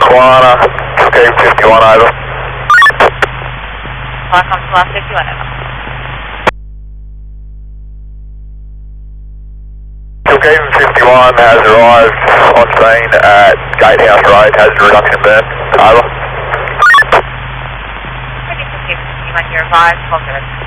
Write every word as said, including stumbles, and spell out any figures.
Aquana, Cave fifty-one, over. Welcome to Lost fifty-one, over. Cave fifty-one has arrived on scene at Gatehouse Road, has a reduction burn, over. Cave fifty-one, you're advised, positive.